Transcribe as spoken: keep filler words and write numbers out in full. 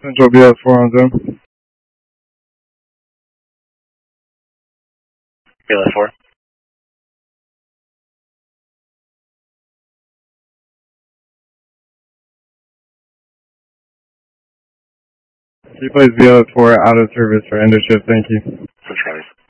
Central B S four on zone. B L S four. She plays B L S four out of service for end of shift, thank you. Subscribers.